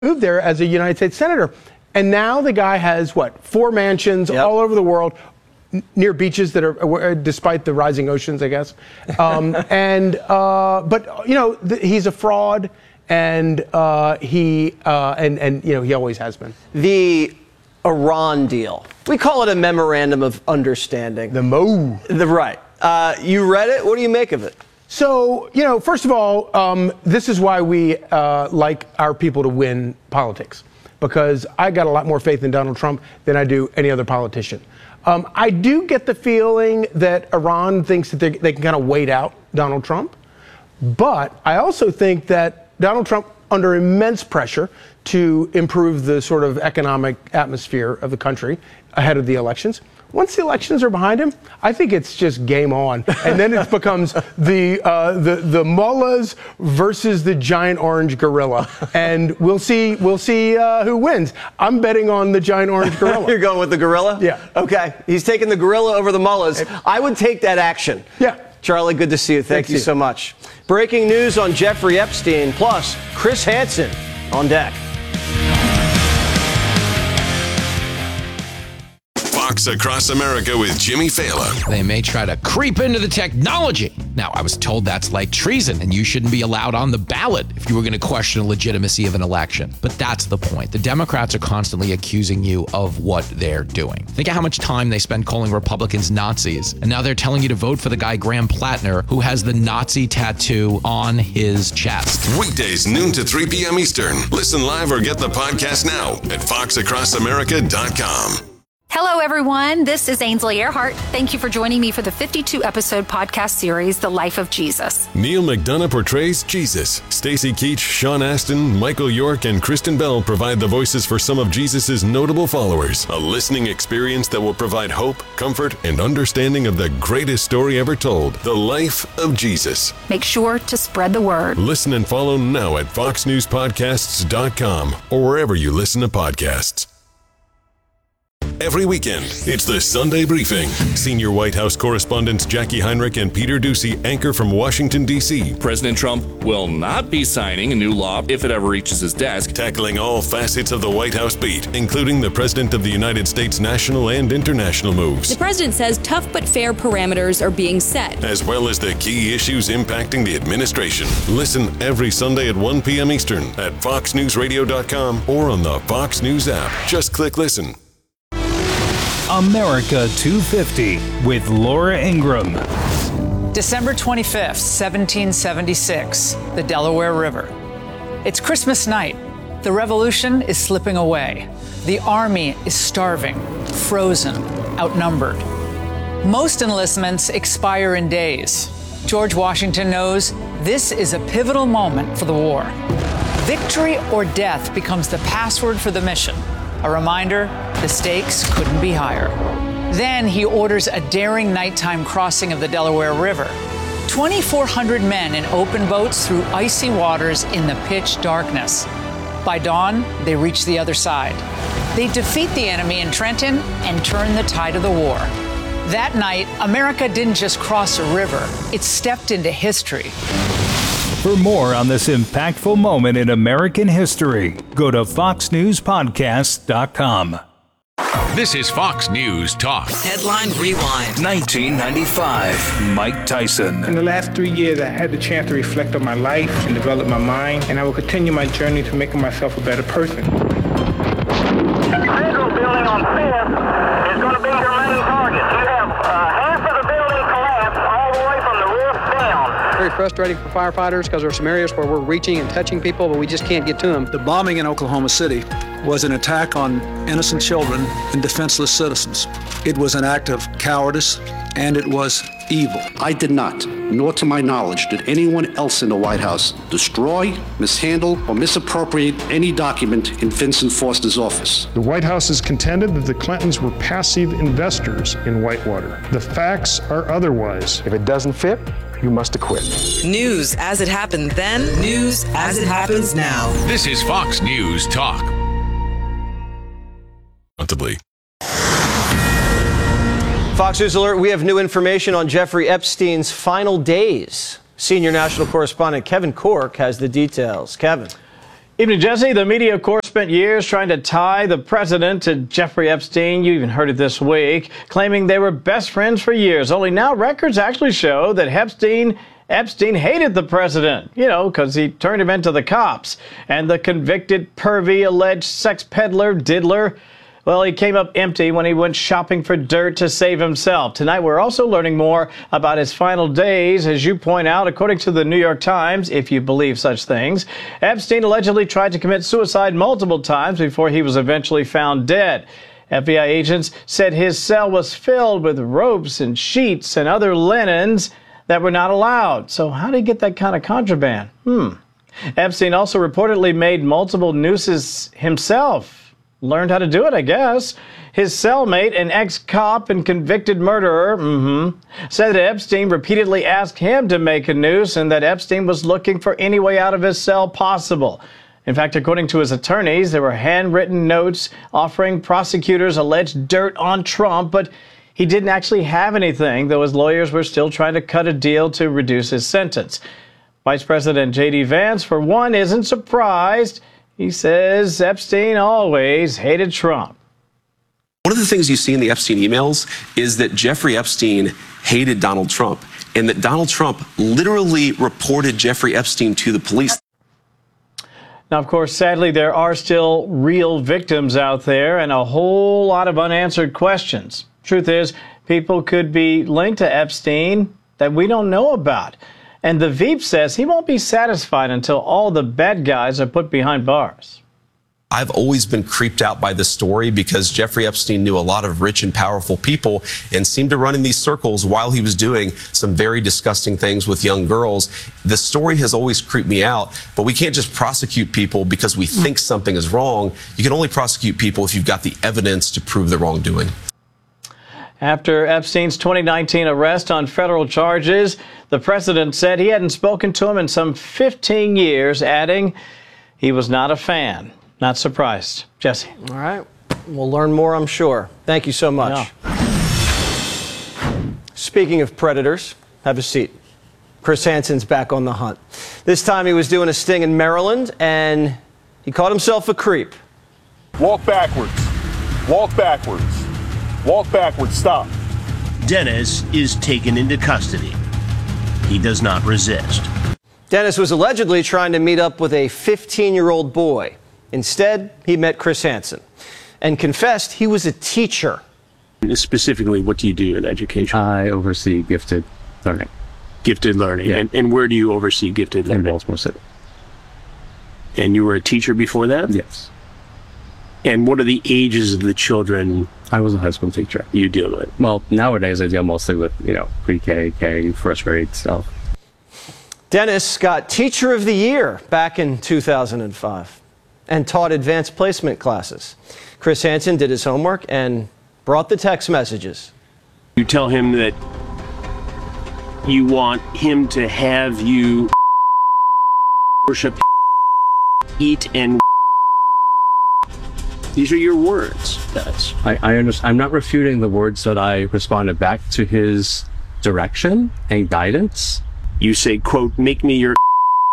moved there as a United States Senator. And now the guy has, 4 mansions all over the world, near beaches that are, despite the rising oceans, I guess. But, he's a fraud, and he always has been. The Iran deal. We call it a memorandum of understanding. Right. You read it? What do you make of it? So, first of all, this is why we like our people to win politics, because I got a lot more faith in Donald Trump than I do any other politician. I do get the feeling that Iran thinks that they can kind of wait out Donald Trump, but I also think that Donald Trump, under immense pressure to improve the sort of economic atmosphere of the country ahead of the elections, once the elections are behind him, I think it's just game on. And then it becomes the mullahs versus the giant orange gorilla. And we'll see who wins. I'm betting on the giant orange gorilla. You're going with the gorilla? Yeah. Okay. He's taking the gorilla over the mullahs. I would take that action. Yeah. Charlie, good to see you. Thank you so much. Breaking news on Jeffrey Epstein, plus Chris Hansen on deck. Fox Across America with Jimmy Fallon. They may try to creep into the technology. Now, I was told that's like treason, and you shouldn't be allowed on the ballot if you were going to question the legitimacy of an election. But that's the point. The Democrats are constantly accusing you of what they're doing. Think of how much time they spend calling Republicans Nazis, and now they're telling you to vote for the guy Graham Plattner, who has the Nazi tattoo on his chest. Weekdays, noon to 3 p.m. Eastern. Listen live or get the podcast now at foxacrossamerica.com. Hello, everyone. This is Ainsley Earhart. Thank you for joining me for the 52-episode podcast series, The Life of Jesus. Neil McDonough portrays Jesus. Stacey Keach, Sean Astin, Michael York, and Kristen Bell provide the voices for some of Jesus' notable followers. A listening experience that will provide hope, comfort, and understanding of the greatest story ever told, The Life of Jesus. Make sure to spread the word. Listen and follow now at foxnewspodcasts.com or wherever you listen to podcasts. Every weekend, it's the Sunday Briefing. Senior White House correspondents Jackie Heinrich and Peter Doocy anchor from Washington, D.C. President Trump will not be signing a new law if it ever reaches his desk. Tackling all facets of the White House beat, including the President of the United States' national and international moves. The president says tough but fair parameters are being set, as well as the key issues impacting the administration. Listen every Sunday at 1 p.m. Eastern at foxnewsradio.com or on the Fox News app. Just click listen. America 250 with Laura Ingraham. December 25th, 1776, the Delaware River. It's Christmas night. The revolution is slipping away. The army is starving, frozen, outnumbered. Most enlistments expire in days. George Washington knows this is a pivotal moment for the war. Victory or death becomes the password for the mission. A reminder, the stakes couldn't be higher. Then he orders a daring nighttime crossing of the Delaware River. 2,400 men in open boats through icy waters in the pitch darkness. By dawn, they reach the other side. They defeat the enemy in Trenton and turn the tide of the war. That night, America didn't just cross a river, it stepped into history. For more on this impactful moment in American history, go to foxnewspodcasts.com. This is Fox News Talk. Headline Rewind. 1995, Mike Tyson. In the last 3 years, I had the chance to reflect on my life and develop my mind, and I will continue my journey to making myself a better person. The federal building on 5th is going to be your main target. You have half of the building collapsed all the way from the roof down. Very frustrating for firefighters because there are some areas where we're reaching and touching people, but we just can't get to them. The bombing in Oklahoma City was an attack on innocent children and defenseless citizens. It was an act of cowardice, and it was evil. I did not, nor to my knowledge, did anyone else in the White House destroy, mishandle, or misappropriate any document in Vincent Foster's office. The White House has contended that the Clintons were passive investors in Whitewater. The facts are otherwise. If it doesn't fit, you must acquit. News as it happened then, news as it happens now. This is Fox News Talk. Fox News Alert, we have new information on Jeffrey Epstein's final days. Senior national correspondent Kevin Corke has the details. Kevin. Evening, Jesse. The media, of course, spent years trying to tie the president to Jeffrey Epstein. You even heard it this week, claiming they were best friends for years. Only now records actually show that Epstein hated the president, because he turned him into the cops. And the convicted pervy alleged sex peddler diddler, well, he came up empty when he went shopping for dirt to save himself. Tonight, we're also learning more about his final days. As you point out, according to the New York Times, if you believe such things, Epstein allegedly tried to commit suicide multiple times before he was eventually found dead. FBI agents said his cell was filled with ropes and sheets and other linens that were not allowed. So how did he get that kind of contraband? Epstein also reportedly made multiple nooses himself. Learned how to do it, I guess. His cellmate, an ex-cop and convicted murderer, said that Epstein repeatedly asked him to make a noose and that Epstein was looking for any way out of his cell possible. In fact, according to his attorneys, there were handwritten notes offering prosecutors alleged dirt on Trump, but he didn't actually have anything, though his lawyers were still trying to cut a deal to reduce his sentence. Vice President J.D. Vance, for one, isn't surprised. He says Epstein always hated Trump. One of the things you see in the Epstein emails is that Jeffrey Epstein hated Donald Trump, and that Donald Trump literally reported Jeffrey Epstein to the police. Now, of course, sadly, there are still real victims out there and a whole lot of unanswered questions. Truth is, people could be linked to Epstein that we don't know about. And the Veep says he won't be satisfied until all the bad guys are put behind bars. I've always been creeped out by this story because Jeffrey Epstein knew a lot of rich and powerful people and seemed to run in these circles while he was doing some very disgusting things with young girls. The story has always creeped me out, but we can't just prosecute people because we think something is wrong. You can only prosecute people if you've got the evidence to prove the wrongdoing. After Epstein's 2019 arrest on federal charges, the president said he hadn't spoken to him in some 15 years, adding he was not a fan. Not surprised. Jesse. All right. We'll learn more, I'm sure. Thank you so much. Yeah. Speaking of predators, have a seat. Chris Hansen's back on the hunt. This time he was doing a sting in Maryland, and he caught himself a creep. Walk backwards. Walk backwards. Walk backwards. Stop. Dennis is taken into custody. He does not resist. Dennis was allegedly trying to meet up with a 15-year-old boy. Instead, he met Chris Hansen and confessed he was a teacher. Specifically, what do you do in education? I oversee gifted learning. Gifted learning. Yeah. And where do you oversee gifted learning? In Baltimore City. And you were a teacher before that? Yes. And what are the ages of the children? I was a high school teacher. You deal with? Well, nowadays I deal mostly with, pre-K, K, first grade stuff. Dennis got Teacher of the Year back in 2005 and taught advanced placement classes. Chris Hansen did his homework and brought the text messages. You tell him that you want him to have you worship, eat, and these are your words. That's. I understand. I'm not refuting the words that I responded back to his direction and guidance. You say, quote, make me your,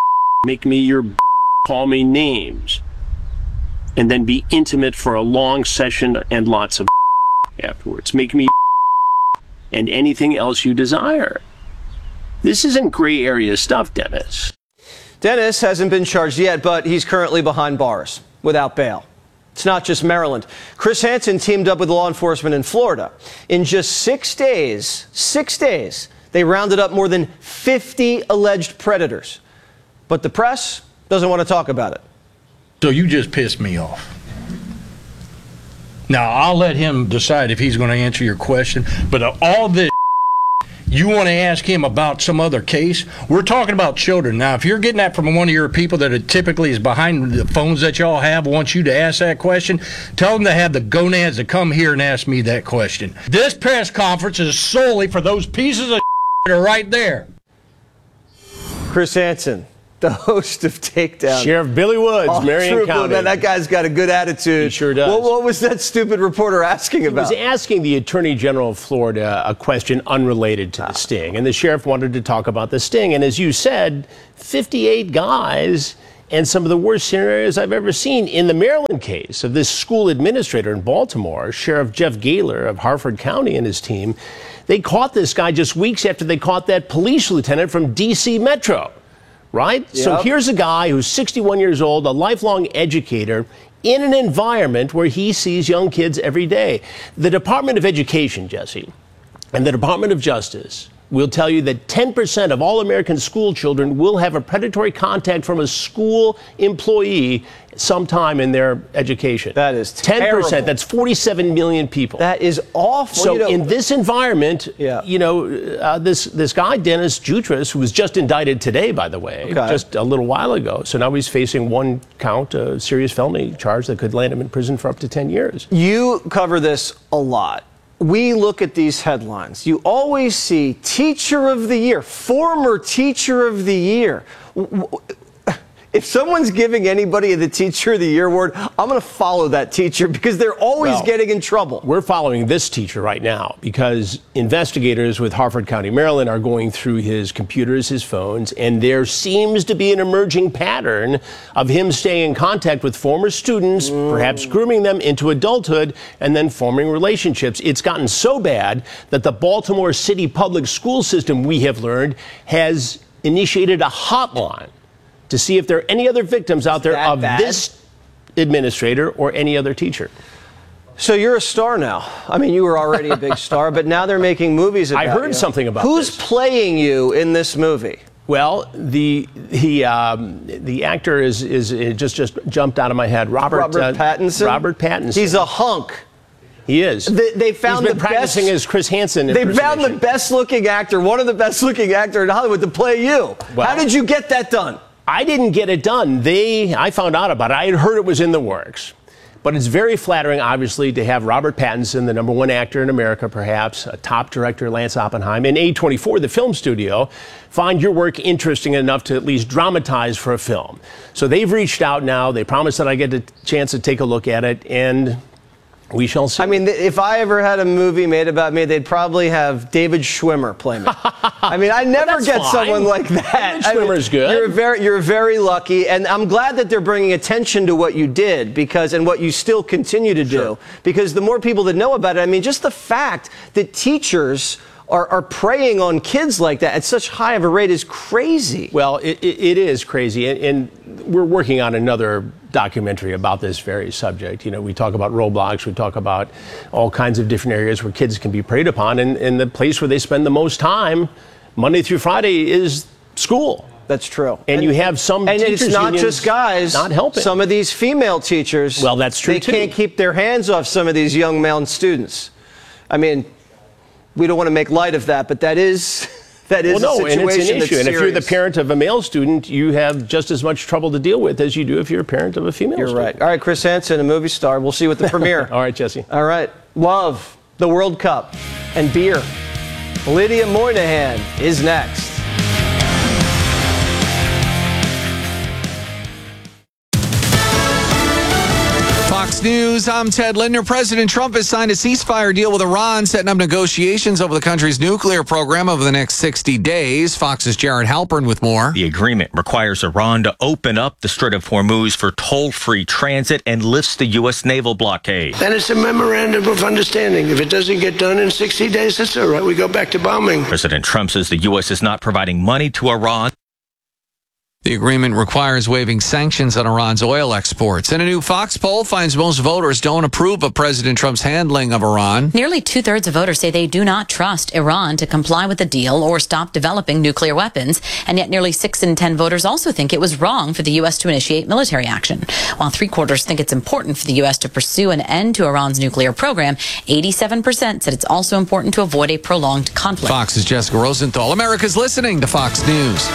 call me names, and then be intimate for a long session and lots of afterwards. Make me and anything else you desire. This isn't gray area stuff, Dennis. Dennis hasn't been charged yet, but he's currently behind bars without bail. It's not just Maryland. Chris Hansen teamed up with law enforcement in Florida. In just 6 days, they rounded up more than 50 alleged predators. But the press doesn't want to talk about it. So you just pissed me off. Now, I'll let him decide if he's going to answer your question, but all this you want to ask him about some other case? We're talking about children. Now, if you're getting that from one of your people that typically is behind the phones that y'all have, wants you to ask that question, tell them to have the gonads to come here and ask me that question. This press conference is solely for those pieces of that are right there. Chris Hansen, the host of Takedown. Sheriff Billy Woods, Marion County. Man, that guy's got a good attitude. He sure does. What was that stupid reporter asking about? He was asking the Attorney General of Florida a question unrelated to the sting, and the sheriff wanted to talk about the sting. And as you said, 58 guys and some of the worst scenarios I've ever seen. In the Maryland case of this school administrator in Baltimore, Sheriff Jeff Gahler of Harford County and his team, they caught this guy just weeks after they caught that police lieutenant from D.C. Metro, right? Yep. So here's a guy who's 61 years old, a lifelong educator, in an environment where he sees young kids every day. The Department of Education, Jesse, and the Department of Justice will tell you that 10% of all American school children will have a predatory contact from a school employee sometime in their education. That is 10%. terrible. That's 47 million people. That is awful. So in this environment, this guy, Dennis Jutras, who was just indicted today, by the way, just a little while ago. So now he's facing one count, a serious felony charge that could land him in prison for up to 10 years. You cover this a lot. We look at these headlines. You always see Teacher of the Year, former Teacher of the Year. If someone's giving anybody the Teacher of the Year award, I'm going to follow that teacher because they're always getting in trouble. We're following this teacher right now because investigators with Harford County, Maryland, are going through his computers, his phones, and there seems to be an emerging pattern of him staying in contact with former students, perhaps grooming them into adulthood, and then forming relationships. It's gotten so bad that the Baltimore City public school system, we have learned, has initiated a hotline to see if there are any other victims out there of this administrator or any other teacher. So you're a star now. I mean, you were already a big star, but now they're making movies about you. I heard something about Who's playing you in this movie? Well, the actor is just jumped out of my head. Robert Pattinson? Robert Pattinson. He's a hunk. He is. They found He's been practicing as Chris Hansen. They found the best-looking actor, one of the best-looking actors in Hollywood, to play you. Well, how did you get that done? I didn't get it done. I found out about it. I had heard it was in the works. But it's very flattering, obviously, to have Robert Pattinson, the #1 actor in America, perhaps, a top director, Lance Oppenheim, and A24, the film studio, find your work interesting enough to at least dramatize for a film. So they've reached out now. They promised that I get a chance to take a look at it, and we shall see. I mean, if I ever had a movie made about me, they'd probably have David Schwimmer play me. I mean, I never get someone like that. David Schwimmer's good. You're very lucky, and I'm glad that they're bringing attention to what you did and what you still continue to do. Because the more people that know about it, I mean, just the fact that teachers are preying on kids like that at such high of a rate is crazy. Well, it is crazy, and we're working on another documentary about this very subject. You know, we talk about Roblox, we talk about all kinds of different areas where kids can be preyed upon, and the place where they spend the most time, Monday through Friday, is school. That's true. And you have some and teachers it's not just guys not helping. Some of these female teachers, well, that's true they too. can't keep their hands off some of these young male students. I mean, we don't want to make light of that, but that is a situation and it's an issue. that's and if you're the serious. parent of a male student, you have just as much trouble to deal with as you do if you're a parent of a female student. You're right. All right, Chris Hansen, a movie star. We'll see you at the premiere. All right, Jesse. All right. Love, the World Cup, and beer. Lydia Moynihan is next. Fox News, I'm Ted Linder. President Trump has signed a ceasefire deal with Iran, setting up negotiations over the country's nuclear program over the next 60 days. Fox's Jared Halpern with more. The agreement requires Iran to open up the Strait of Hormuz for toll-free transit and lifts the U.S. naval blockade. Then it's a memorandum of understanding. If it doesn't get done in 60 days, that's all right. We go back to bombing. President Trump says the U.S. is not providing money to Iran. The agreement requires waiving sanctions on Iran's oil exports. And a new Fox poll finds most voters don't approve of President Trump's handling of Iran. Nearly 2/3 of voters say they do not trust Iran to comply with the deal or stop developing nuclear weapons. And yet nearly 6 in 10 voters also think it was wrong for the U.S. to initiate military action. While 3/4 think it's important for the U.S. to pursue an end to Iran's nuclear program, 87% said it's also important to avoid a prolonged conflict. Fox's Jessica Rosenthal. America's listening to Fox News.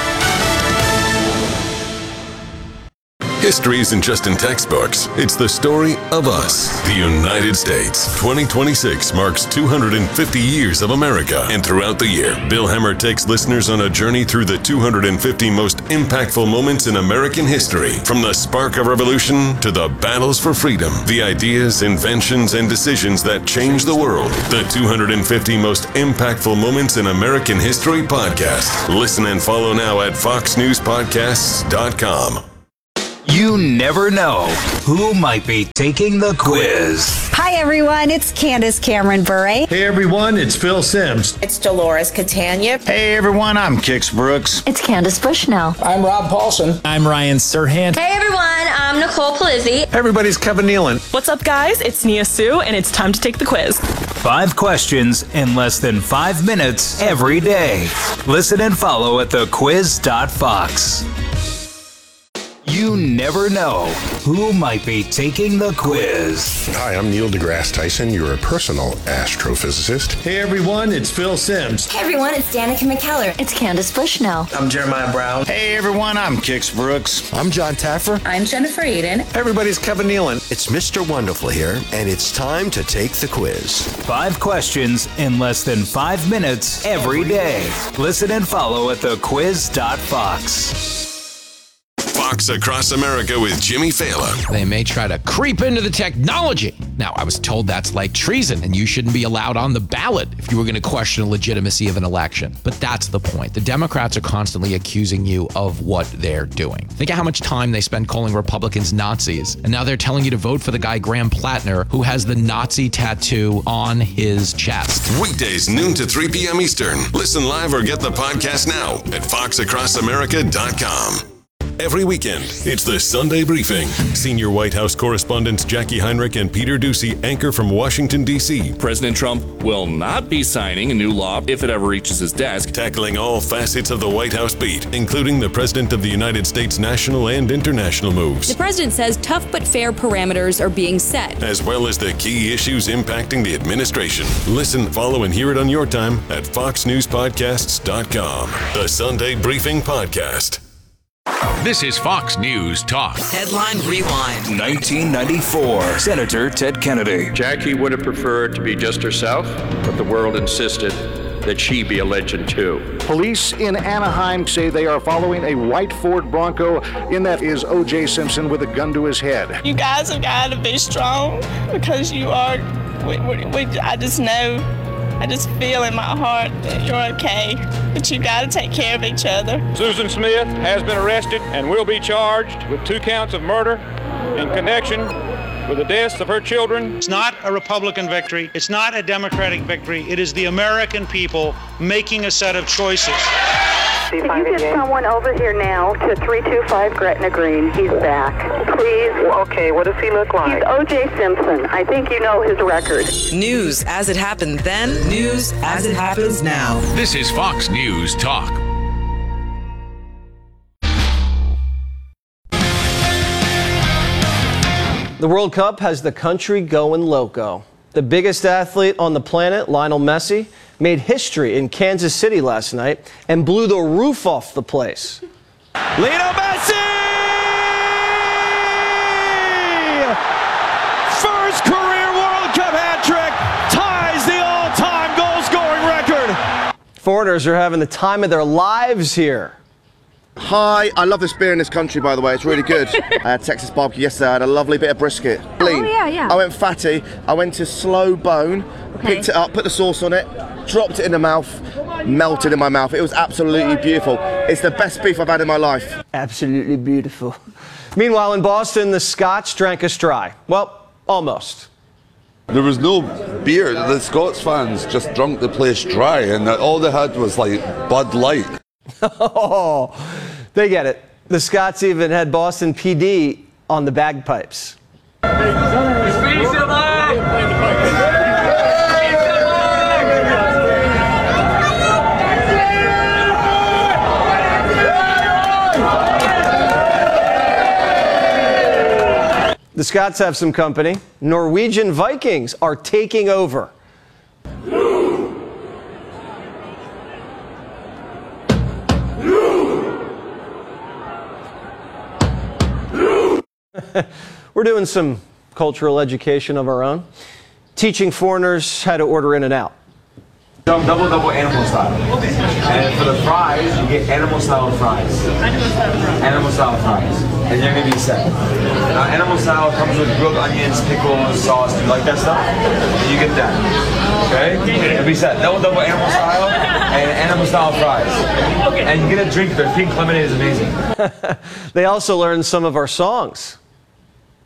History isn't just in textbooks, it's the story of us. The United States. 2026 marks 250 years of America. And throughout the year, Bill Hemmer takes listeners on a journey through the 250 most impactful moments in American history. From the spark of revolution to the battles for freedom, the ideas, inventions, and decisions that changed the world. The 250 most impactful moments in American history podcast. Listen and follow now at foxnewspodcasts.com. You never know who might be taking the quiz. Hi, everyone. It's Candace Cameron Bure. Hey, everyone. It's Phil Simms. It's Dolores Catania. Hey, everyone. I'm Kix Brooks. It's Candace Bushnell. I'm Rob Paulson. I'm Ryan Serhant. Hey, everyone. I'm Nicole Polizzi. Hey, everybody's Kevin Nealon. What's up, guys? It's Nia Sue, and it's time to take the quiz. 5 questions in less than 5 minutes every day. Listen and follow at thequiz.fox. You never know who might be taking the quiz. Hi, I'm Neil deGrasse Tyson, your personal astrophysicist. Hey, everyone, it's Phil Simms. Hey, everyone, it's Danica McKellar. It's Candace Bushnell. I'm Jeremiah Brown. Hey, everyone, I'm Kix Brooks. I'm John Taffer. I'm Jennifer Eden. Hey, everybody's Kevin Nealon. It's Mr. Wonderful here, and it's time to take the quiz. 5 questions in less than 5 minutes every day. Listen and follow at thequiz.fox. Fox Across America with Jimmy Fallon. They may try to creep into the technology. Now, I was told that's like treason, and you shouldn't be allowed on the ballot if you were going to question the legitimacy of an election. But that's the point. The Democrats are constantly accusing you of what they're doing. Think of how much time they spend calling Republicans Nazis, and now they're telling you to vote for the guy Graham Plattner, who has the Nazi tattoo on his chest. Weekdays, noon to 3 p.m. Eastern. Listen live or get the podcast now at foxacrossamerica.com. Every weekend, it's the Sunday Briefing. Senior White House correspondents Jackie Heinrich and Peter Doocy anchor from Washington, D.C. President Trump will not be signing a new law if it ever reaches his desk. Tackling all facets of the White House beat, including the President of the United States' national and international moves. The president says tough but fair parameters are being set, as well as the key issues impacting the administration. Listen, follow, and hear it on your time at foxnewspodcasts.com. The Sunday Briefing Podcast. This is Fox News Talk. Headline Rewind. 1994. Senator Ted Kennedy. Jackie would have preferred to be just herself, but the world insisted that she be a legend too. Police in Anaheim say they are following a white Ford Bronco. In that is O.J. Simpson with a gun to his head. You guys have got to be strong because you are. I just know. I just feel in my heart that you're okay, but you got to take care of each other. Susan Smith has been arrested and will be charged with 2 counts of murder in connection with the deaths of her children. It's not a Republican victory. It's not a Democratic victory. It is the American people making a set of choices. Can you get someone over here now to 325 Gretna Green? He's back. Please. Okay, what does he look like? He's O.J. Simpson. I think you know his record. News as it happened then, news as it happens now. This is Fox News Talk. The World Cup has the country going loco. The biggest athlete on the planet, Lionel Messi, made history in Kansas City last night and blew the roof off the place. Lionel Messi! First career World Cup hat trick, ties the all-time goal-scoring record. Foreigners are having the time of their lives here. Hi, I love this beer in this country, by the way. It's really good. I had Texas barbecue yesterday. I had a lovely bit of brisket. Oh, yeah. I went fatty. I went to slow bone, picked it up, put the sauce on it, dropped it in the mouth, melted in my mouth. It was absolutely beautiful. It's the best beef I've had in my life. Absolutely beautiful. Meanwhile, in Boston, the Scots drank us dry. Well, almost. There was no beer. The Scots fans just drunk the place dry, and all they had was like Bud Light. Oh, they get it. The Scots even had Boston PD on the bagpipes. The Scots have some company. Norwegian Vikings are taking over. We're doing some cultural education of our own, teaching foreigners how to order in and out. Double animal style. And for the fries, you get animal style fries. Animal style fries. and you're gonna be set. Animal style comes with grilled onions, pickles, sauce. Do you like that stuff? You get that. Okay? You'll be set. Double animal style and animal style fries. And you get a drink. Their pink lemonade is amazing. They also learned some of our songs.